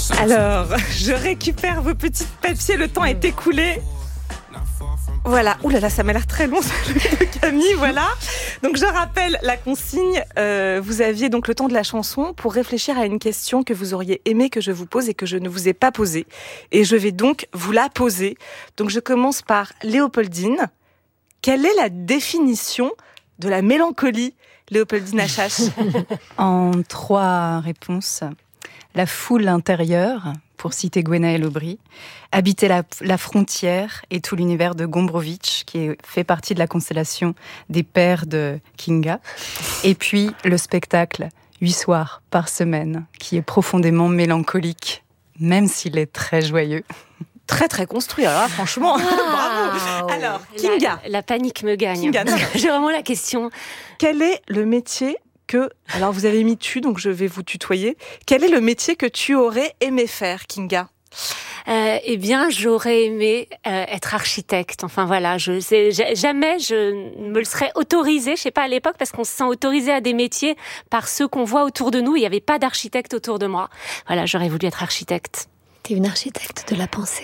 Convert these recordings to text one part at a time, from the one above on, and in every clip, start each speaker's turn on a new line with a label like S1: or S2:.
S1: Alors, je récupère vos petits papiers, le temps est écoulé. Voilà, ouh là là, ça m'a l'air très long, de Camille, voilà. Donc je rappelle la consigne, vous aviez donc le temps de la chanson pour réfléchir à une question que vous auriez aimé que je vous pose et que je ne vous ai pas posée. Et je vais donc vous la poser. Donc je commence par Léopoldine. Quelle est la définition de la mélancolie, Léopoldine Achache?
S2: En 3 réponses. La foule intérieure, pour citer Gwenaëlle Aubry, habiter la frontière et tout l'univers de Gombrowicz, qui fait partie de la constellation des pères de Kinga. Et puis le spectacle 8 soirs par semaine, qui est profondément mélancolique, même s'il est très joyeux.
S1: Très très construit, alors là, franchement, bravo. Alors, Kinga.
S3: La panique me gagne.
S1: Kinga, non.
S3: J'ai vraiment la question.
S1: Quel est le métier que... Alors vous avez mis tu, donc je vais vous tutoyer. Quel est le métier que tu aurais aimé faire, Kinga?
S3: Eh bien, j'aurais aimé être architecte. Enfin voilà, jamais je me le serais autorisé. Je sais pas à l'époque parce qu'on se sent autorisé à des métiers par ceux qu'on voit autour de nous. Il n'y avait pas d'architecte autour de moi. Voilà, j'aurais voulu être architecte.
S4: T'es une architecte de la pensée.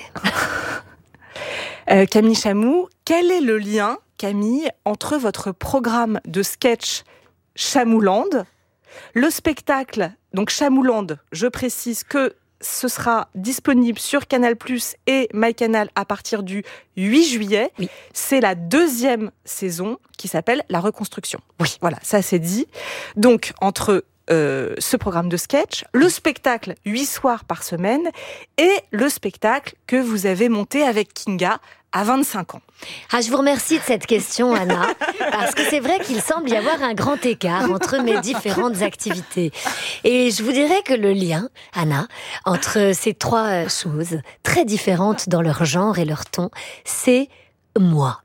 S1: Camille Chamou, quel est le lien, Camille, entre votre programme de sketch Chamouland, le spectacle, donc Chamouland, je précise que ce sera disponible sur Canal+ et MyCanal à partir du 8 juillet.
S4: Oui.
S1: C'est la 2e saison qui s'appelle La Reconstruction. Oui, voilà, ça c'est dit. Donc, entre ce programme de sketch, le spectacle 8 soirs par semaine et le spectacle que vous avez monté avec Kinga à 25 ans.
S4: Ah, je vous remercie de cette question, Anna, parce que c'est vrai qu'il semble y avoir un grand écart entre mes différentes activités. Et je vous dirais que le lien, Anna, entre ces 3 choses, très différentes dans leur genre et leur ton, c'est moi.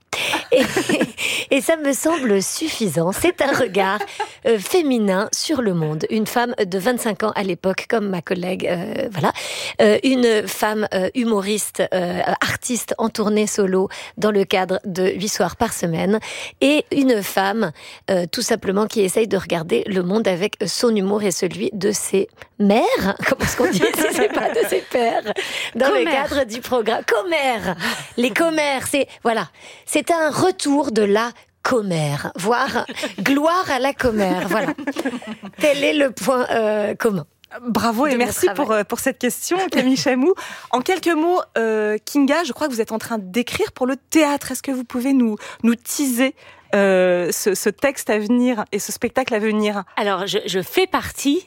S4: Et ça me semble suffisant. C'est un regard féminin sur le monde. Une femme de 25 ans à l'époque, comme ma collègue, voilà. Une femme humoriste, artiste en tournée solo dans le cadre de 8 soirs par semaine. Et une femme, tout simplement, qui essaye de regarder le monde avec son humour et celui de ses mères. Comment est-ce qu'on dit si c'est pas de ses pères? Dans le cadre du programme. Commères. Les commères, c'est un retour de la commère, voire gloire à la commère, voilà. Tel est le point commun.
S1: Bravo et merci pour cette question, Camille Chamou. En quelques mots, Kinga, je crois que vous êtes en train d'écrire pour le théâtre. Est-ce que vous pouvez nous teaser ce texte à venir et ce spectacle à venir?
S3: Alors, je fais partie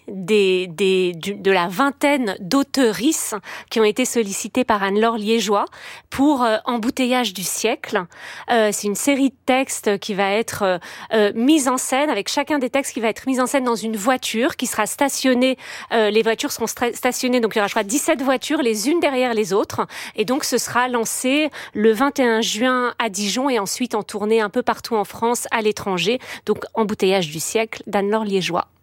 S3: de la vingtaine d'auteurisses qui ont été sollicitées par Anne-Laure Liégeois pour Embouteillage du siècle. C'est une série de textes qui va être mise en scène, avec chacun des textes qui va être mis en scène dans une voiture qui sera stationnée. Les voitures seront stationnées, donc il y aura, je crois, 17 voitures, les unes derrière les autres. Et donc, ce sera lancé le 21 juin à Dijon et ensuite en tournée un peu partout en France, à l'étranger. Donc, Embouteillage du siècle d'Anne-Laure Liégeois.